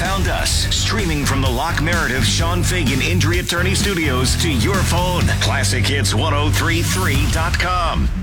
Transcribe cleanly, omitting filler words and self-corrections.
found us. Streaming from the Locke Meredith Sean Fagan Injury Attorney Studios to your phone. ClassicHits1033.com.